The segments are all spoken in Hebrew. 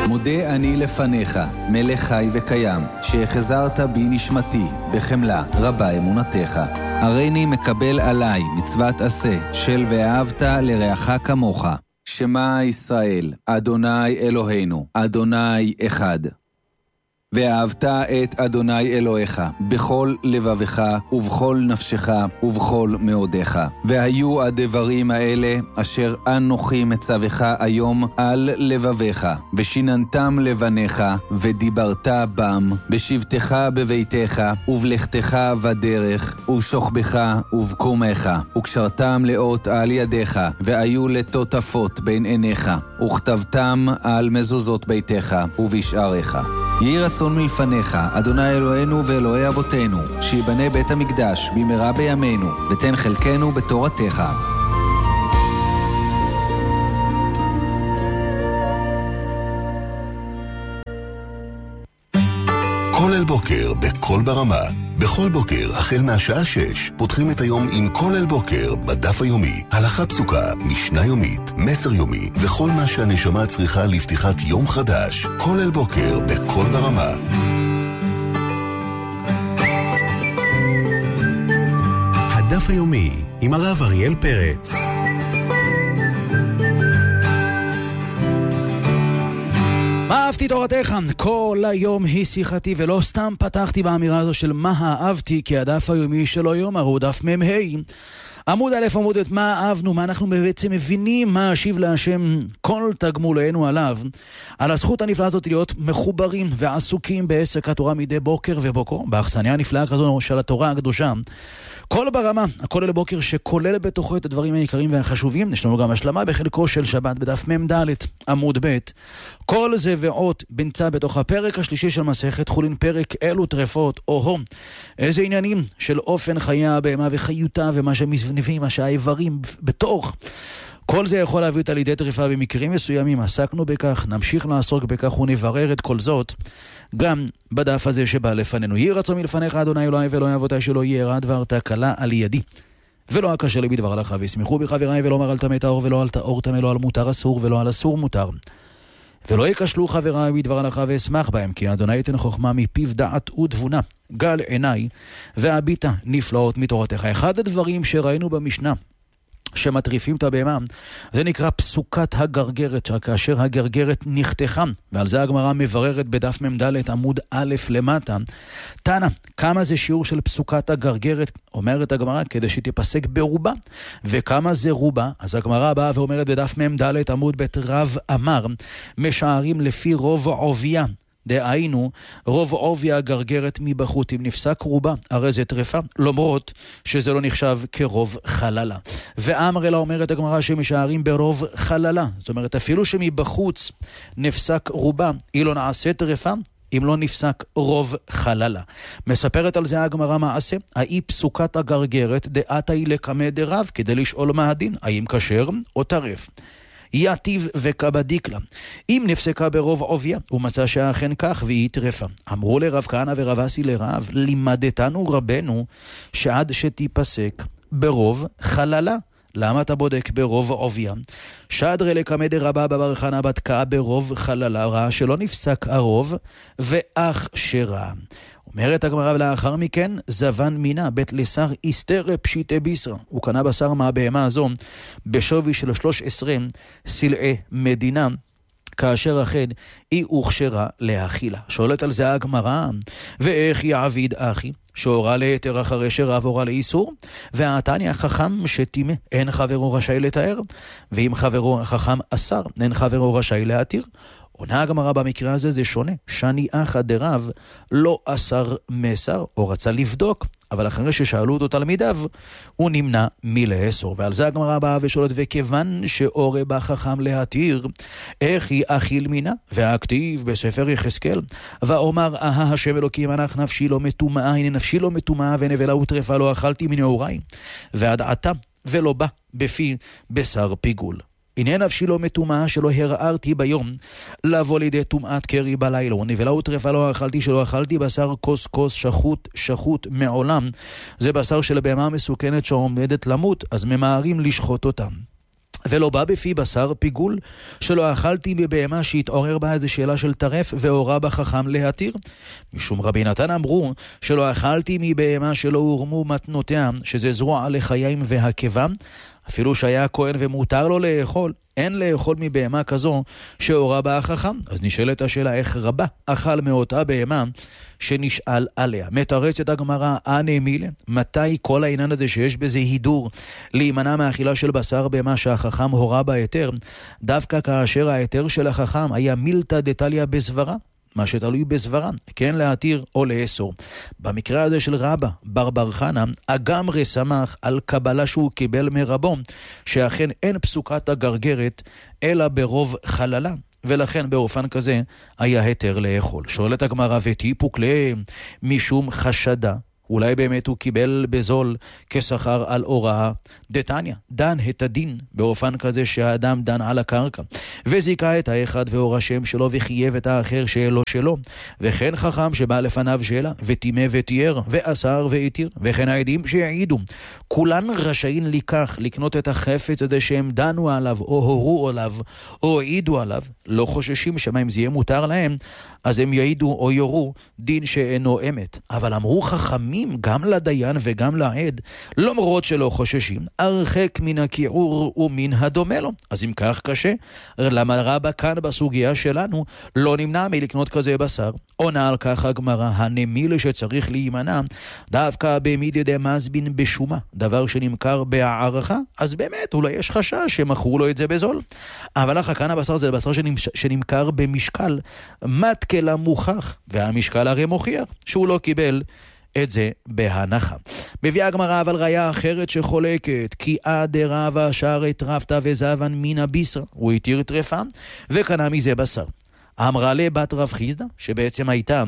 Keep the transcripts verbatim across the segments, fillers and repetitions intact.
מודה אני לפניך, מלך חי וקיים, שהחזרת בי נשמתי, בחמלה רבה אמונתך. הריני מקבל עליי מצוות עשה, של ואהבת לרעך כמוך. שמע ישראל, אדוני אלוהינו, אדוני אחד. ואהבת את אדוני אלוהיך בכל לבבך ובכל נפשך ובכל מאודיך. והיו הדברים האלה אשר אנוכי מצווך היום על לבביך, ושיננתם לבניך, ודיברת בם, בשבתך בביתך, ובלכתך בדרך, ובשוכבך ובקומך, וקשרתם לאות על ידיך, והיו לטוטפות בין עיניך, וכתבתם על מזוזות ביתך ובשעריך. יהי רצון מלפניך, אדוני אלוהינו ואלוהי אבותינו, שיבנה בית המקדש במהרה בימינו, ותן חלקנו בתורתך. כולל בוקר בכל ברמה. בכל בוקר, החל מהשעה שש, פותחים את היום עם כולל בוקר בדף היומי. הלכה פסוקה, משנה יומית, מסר יומי, וכל מה שהנשמה צריכה לפתיחת יום חדש. כולל בוקר בכל ברמה. הדף היומי עם הרב אריאל פרץ. מה אהבתי תורתך? כל היום היא שיחתי, ולא סתם פתחתי באמירה הזו של מה אהבתי, כי הדף היומי שלו יום הוא דף ממהי. עמוד א' עמוד את מה אהבנו, מה אנחנו בעצם מבינים, מה אשיב להשם כל תגמולנו עליו. על הזכות הנפלאה הזאת להיות מחוברים ועסוקים בעסק התורה מדי בוקר ובוקר, באכסניה הנפלאה כזו של התורה הקדושה. כל ברמה, הכולל בוקר שכולל בתוכו את הדברים העיקריים והחשובים. יש לנו גם השלמה בחלקו של שבת בדף ממד' עמוד ב'. כל זה ועוד בנצא בתוך הפרק השלישי של מסכת חולין, פרק אלו טרפות, או איזה עניינים של אופן חיי הבהמה וחיותה ומה שמזנבים, מה שהאיברים בתוך. כל זה יכול להביא את לידי טריפה במקרים מסוימים. עסקנו בכך, נמשיך לעסוק בכך ונברר את כל זאת גם בדף הזה שבא לפנינו. יהי רצון מלפניך אדוני אלוהי ואלוהי אבותיי, שלא יהיה רע דבר תקלה על ידי ולא הקשה לי בדבר הלכה, וישמחו בחבריי, ולא אומר על טמא טהור ולא על טהור טמא, לא על מותר אסור ולא על אסור מותר, ולא יקשלו חבריי בדבר הלכה ואשמח בהם, כי אדוני ייתן חוכמה מפיו דעת ותבונה, גל עיניי והביטה נפלאות מתורתך. אחד הדברים שראינו במשנה שמטריפים את הבהמה, זה נקרא פסוקת הגרגרת, כאשר הגרגרת נחתכה, ועל זה הגמרא מבררת בדף ממד' עמוד א' למטה. תנא, כמה זה שיעור של פסוקת הגרגרת? אומרת הגמרא, כדי שתפסק ברובה. וכמה זה רובה? אז הגמרא באה ואומרת בדף ממד' עמוד ב', רב אמר, משערים לפי רוב עוביה, דהיינו רוב עובי הגרגרת מבחוץ. אם נפסק רובה, הרי זה טרפה, למרות שזה לא נחשב כרוב חללה. ואמר אלא אומרת הגמרא שמשערים ברוב חללה, זאת אומרת אפילו שמבחוץ נפסק רובה, היא לא נעשה טרפה אם לא נפסק רוב חללה. מספרת על זה הגמרא מעשה, האי פסוקת הגרגרת דעתה היא לקמא דרב, כדי לשאול מה הדין, האם כשר או טרף. יתיב וקבדיק לה. אם נפסקה ברוב עוביה, הוא מצא שאכן כך והיא טרפה. אמרו לרב כהנא ורב אסי לרב, לימדתנו רבנו שעד שתיפסק ברוב חללה. למה אתה בודק ברוב עוביה? שדרי לקמא דרבא בבר חנא בדקה ברוב חללה, ראה שלא נפסק הרוב ואך שרה. אומרת הגמרא, ולאחר מכן זבן מינה בית לשר איסתר פשיטי ביסרא, הוא קנה בשר מהבהמה הזו בשווי של שלוש עשרה סלעי מדינה, כאשר אכן היא הוכשרה להאכילה. שואלת על זה הגמרא, ואיך יעביד אחי שהורה ליתר אחרי שרב הורה לאיסור? והתניא חכם שתימה אין חברו רשאי לתאר, ואם חברו חכם אסר אין חברו רשאי להתיר. עונה הגמרא, במקרה הזה זה שונה, שני אחא דרב לא אסר מסר, או רצה לבדוק, אבל אחרי ששאלו אותו תלמידיו, הוא נמנע מלאסור. ועל זה הגמרא באה ושואלת, וכיוון שאורה בא חכם להתיר, איך היא אכיל מינה? והכתיב בספר יחזקאל, ואומר אהה השם אלוקים הנח נפשי לא מטומאה, הנה נפשי לא מטומאה ונבלה וטרפה לא אכלתי מנעוריי, ועד עתה ולא בא בפי בשר פיגול. הנה נפשי לא מטומאה שלא הרערתי ביום לבוא לידי טומאת קרי בלילה, ונבלה וטרפה לא אכלתי שלא אכלתי בשר כוס כוס שחוט שחוט מעולם. זה בשר של בהמה מסוכנת שעומדת למות, אז ממהרים לשחוט אותם. ולא בא בפי בשר פיגול, שלא אכלתי מבהמה שהתעורר בה איזו שאלה של טרף, והורה בחכם להתיר. משום רבי נתן אמרו, שלא אכלתי מבהמה שלא הורמו מתנותיה, שזה זרוע לחיים והקבם, אפילו שהיה כהן ומותר לו לאכול, אין לאכול מבהמה כזו שהורה בה החכם. אז נשאלת השאלה איך רבה אכל מאותה בהמה שנשאל עליה. מתרצת הגמרא, אנא מילה, מתי כל העניין הזה שיש בזה הידור להימנע מאכילה של בשר בהמה שהחכם הורה בה היתר, דווקא כאשר ההיתר של החכם היה מילתא דתליא בסברה, מה שתלוי בסברה, כן להתיר או לאסור. במקרה הזה של רבא בר בר חנא, אגמרי שמח על קבלה שהוא קיבל מרבו, שאכן אין פסוקת הגרגרת, אלא ברוב חללה. ולכן באופן כזה היה היתר לאכול. שואלת הגמרא, ותיפוק להם משום חשדה, אולי באמת הוא קיבל בזול כשכר על הוראה. דתניא, דן את הדין באופן כזה שהאדם דן על הקרקע, וזיקה את האחד והורה שם שלו וחייב את האחר שאלו שלו. וכן חכם שבא לפניו שאלה, וטימא ותיאר, ואסר והתיר, וכן העדים שיעידו. כולן רשאים לקח לקנות את החפץ הזה שהם דנו עליו, או הורו עליו, או העידו עליו. לא חוששים שמה אם זה יהיה מותר להם, אז הם יעידו או יורו דין שאינו אמת. אבל אמרו חכמים גם לדיין וגם לעד, למרות שלא חוששים, הרחק מן הכיעור ומן הדומה לו. אז אם כך קשה, למה רבא כאן בסוגיה שלנו לא נמנע מלקנות כזה בשר? עונה על כך הגמרא, הנמיל שצריך להימנע דווקא במידי דמזבין בשומה, דבר שנמכר בהערכה, אז באמת אולי יש חשש שמכרו לו את זה בזול. אבל אחר כאן הבשר זה בשר שנמכר במשקל מתקלה מוכח, והמשקל הרי מוכיח שהוא לא קיבל את זה בהנחה. מביאה הגמרא אבל ראיה אחרת שחולקת, כי עד רבא שר את רפתא וזבן מן הביסר, הוא התיר טרפה וקנה מזה בשר. אמרה לבת רב חיסדא, שבעצם הייתה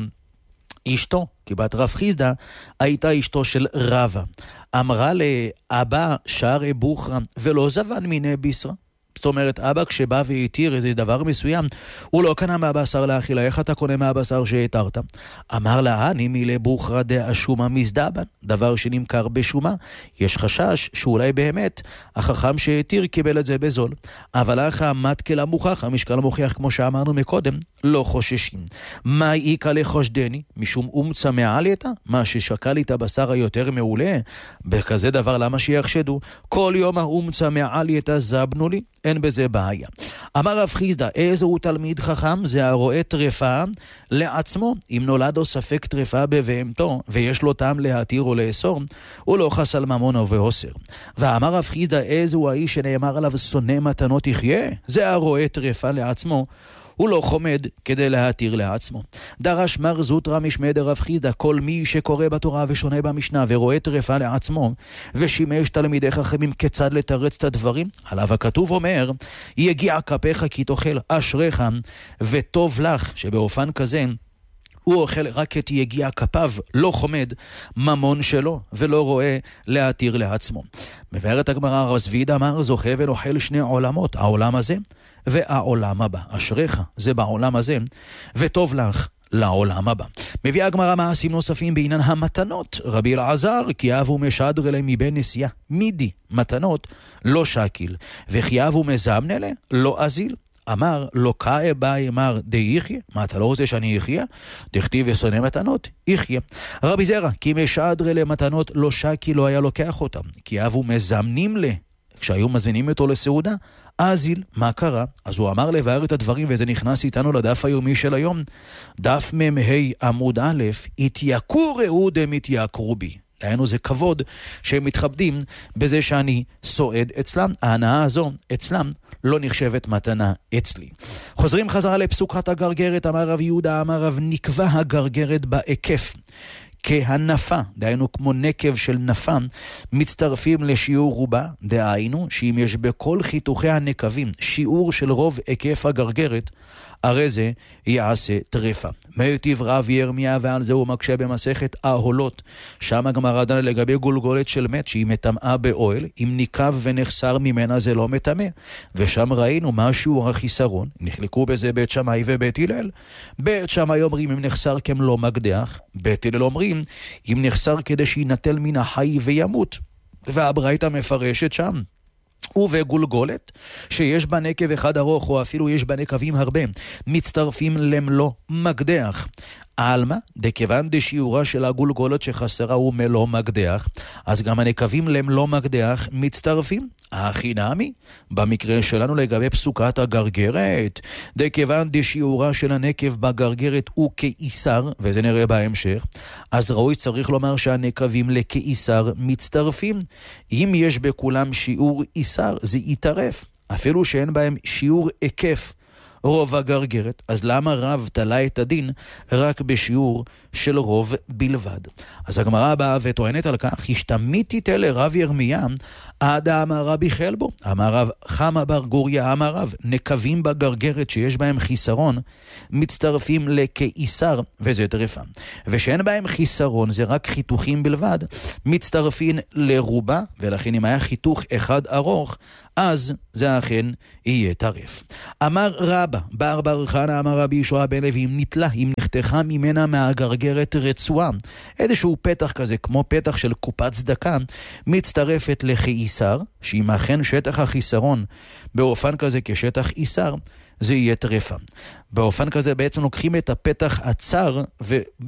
אשתו, כי בת רב חיסדא הייתה אשתו של רבא. אמרה לאבא שר בוכרא ולא זבן מן ביסר. זאת אומרת, אבא כשבא והתיר איזה דבר מסוים, הוא לא קנה מהבשר לאכילה. איך אתה קונה מהבשר שהתרת? אמר לה, אני מילי בוכרא דאשומה מזדבן, דבר שנמכר בשומה. יש חשש שאולי באמת החכם שהתיר קיבל את זה בזול. אבל איך המתקלה מוכח, המשקל המוכיח כמו שאמרנו מקודם, לא חוששים. מה איקה לחושדני? משום אומצה מעלייתא? מה ששקל את הבשר היותר מעולה? בכזה דבר למה שיחשדו? כל יום האומצה מעלייתא זבנו לי? אין בזה בעיה. אמר רב חיסדא, איזה הוא תלמיד חכם? זה הרואה טרפה לעצמו. אם נולד או ספק טרפה בבהמתו, ויש לו טעם להתיר או לאסור, הוא לא חס על ממונו ואוסר. ואמר רב חיסדא, איזה הוא האיש שנאמר עליו שונא מתנות יחיה? זה הרואה טרפה לעצמו, הוא לא חומד כדי להתיר לעצמו. דרש מר זוטרא משמי דרב חיסדא, כל מי שקורא בתורה ושונה במשנה ורואה טרפה לעצמו ושימש תלמידי חכמים כיצד לתרץ את הדברים, עליו הכתוב אומר, יגיע כפיך כי תאכל, אשריך וטוב לך, שבאופן כזה הוא אוכל רק את יגיע כפיו, לא חומד ממון שלו, ולא רואה להתיר לעצמו. מבארת הגמרא, רב זביד אמר, זוכה ונאכל שני עולמות, העולם הזה והעולם הבא. אשריך זה בעולם הזה, וטוב לך לעולם הבא. מביאה הגמרא מעשים נוספים בעניין המתנות. רבי אלעזר, כי אבו משדר אליהם מבין נסיעה, מידי, מתנות, לא שקיל, וכי אבו מזמנה אליהם, לא אזיל. אמר, לא קאה באי אמר די יחיה, מה אתה לא רוצה שאני יחיה? תכתיב ושונא מתנות, יחיה. רבי זרע, כי משדר למתנות לא שקי לא היה לוקח אותם, כי אבו מזמנים לה, כשהיו מזמינים אותו לסעודה, אזיל, מה קרה? אז הוא אמר לבאר את הדברים, וזה נכנס איתנו לדף היומי של היום. דף ממהי עמוד א', התייקרו ראו דם התייקרו בי. דהיינו זה כבוד שהם מתכבדים בזה שאני סועד אצלם. ההנאה הזו אצלם לא נחשבת מתנה אצלי. חוזרים חזרה לפסוקת הגרגרת. אמר רב יהודה, אמר רב, נקבע הגרגרת בהיקף כהנפה, דהיינו כמו נקב של נפה, מצטרפים לשיעור רובה, דהיינו שאם יש בכל חיתוכי הנקבים שיעור של רוב היקף הגרגרת, הרי זה יעשה טרפה. מיטיב רב ירמיה, ועל זה הוא מקשה במסכת אהולות, שם הגמרא דנה לגבי גולגולת של מת שהיא מטמאה באוהל, אם ניקב ונחסר ממנה זה לא מטמא, ושם ראינו מה שיעור החיסרון. נחלקו בזה בית שמאי ובית הלל. בית שמאי אומרים אם נחסר כמלוא מקדח, בית הלל אומרים אם נחסר כדי שינטל מן החי וימות, והברייתא מפרשת שם ובגולגולת, שיש בה נקב אחד ארוך, או אפילו יש בה נקבים הרבה, מצטרפים למלוא מקדח. אלמה, דכיוון דשיעורה של הגולגולת שחסרה הוא מלוא מקדח, אז גם הנקבים למלוא מקדח מצטרפים. הכי נמי, במקרה שלנו לגבי פסוקת הגרגרת, דכיוון דשיעורה של הנקב בגרגרת הוא כאיסר, וזה נראה בהמשך, אז ראוי צריך לומר שהנקבים לכאיסר מצטרפים. אם יש בכולם שיעור איסר, זה יתרף, אפילו שאין בהם שיעור היקף רוב הגרגרת, אז למה רב תלה את הדין רק בשיעור של רוב בלבד? אז הגמרא באה וטוענת על כך, השתמיתי תלה רב ירמיה עד אמר רבי חלבו, אמר רב חמה בר גוריה, אמר רב נקבים בגרגרת שיש בהם חיסרון מצטרפים לכאיסר, וזה טרפה, ושאין בהם חיסרון זה רק חיתוכים בלבד, מצטרפים לרובה, ולכן אם היה חיתוך אחד ארוך אז זה אכן יהיה טרף. אמר רבא בר בר חנה אמר רבי ישוע בן לוי, אם נתלה, אם נחתכה ממנה מהגרגרת רצועה, איזשהו פתח כזה כמו פתח של קופת צדקה, מצטרפת לכאיסר, שאם אכן שטח החיסרון באופן כזה כשטח איסר, זה יהיה טרפה. באופן כזה בעצם לוקחים את הפתח הצר